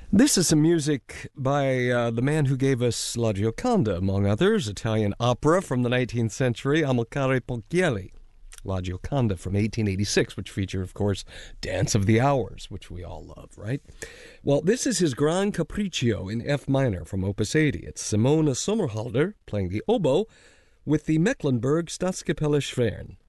This is some music by the man who gave us La Gioconda, among others, Italian opera from the 19th century, Amilcare Ponchielli. La Gioconda from 1886, which featured, of course, Dance of the Hours, which we all love, right? Well, this is his Gran Capriccio in F minor from Opus 80. It's Simone Sommerhalder playing the oboe with the Mecklenburg Staatskapelle Schwern.